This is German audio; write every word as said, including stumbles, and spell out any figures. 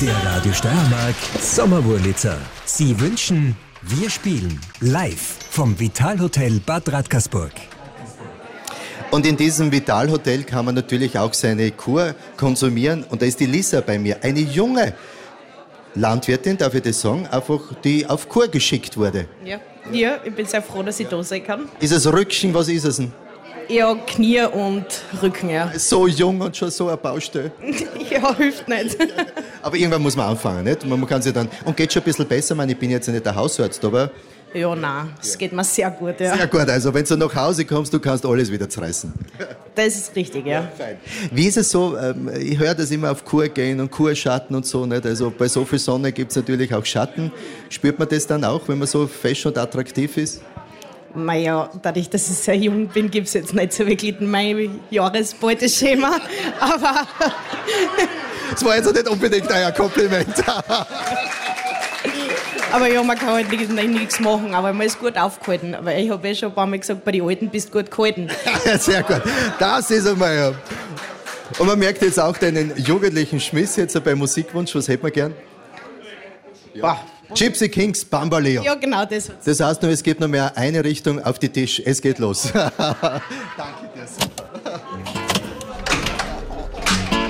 Der Radio Steiermark Sommerwurlitzer. Sie wünschen, wir spielen live vom Vitalhotel Bad Radkersburg. Und in diesem Vitalhotel kann man natürlich auch seine Kur konsumieren. Und da ist die Lisa bei mir, eine junge Landwirtin, darf ich das sagen, einfach die auf Kur geschickt wurde. Ja. ja, ich bin sehr froh, dass ich da sein kann. Ist es Rücken, was ist es denn? Ja, Knie und Rücken, ja. So jung und schon so eine Baustelle. Ja, hilft nicht. Aber irgendwann muss man anfangen, nicht? Man kann sich dann, und geht schon ein bisschen besser, ich meine, ich bin jetzt nicht der Hausarzt, aber... Ja, nein, es geht mir sehr gut, ja. Sehr gut, also wenn du nach Hause kommst, du kannst alles wieder zerreißen. Das ist richtig, ja. Fein. Wie ist es so, ich höre das immer auf Kur gehen und Kurschatten und so, nicht? Also bei so viel Sonne gibt es natürlich auch Schatten. Spürt man das dann auch, wenn man so fesch und attraktiv ist? Naja, dadurch, dass ich sehr jung bin, gibt es jetzt nicht so wirklich mein Jahresbeuteschema, aber... Das war jetzt nicht unbedingt euer Kompliment. Aber ja, man kann halt nichts machen, aber man ist gut aufgehalten. Aber ich habe ja schon ein paar Mal gesagt, bei den Alten bist du gut gehalten. Sehr gut, das ist einmal ja. Und man merkt jetzt auch deinen jugendlichen Schmiss jetzt beim Musikwunsch, was hätten wir gern? Ja. Gypsy Kings, Bambaleo. Ja, genau das. Das heißt nur, es gibt noch mehr eine Richtung auf die Tisch. Es geht los. Danke.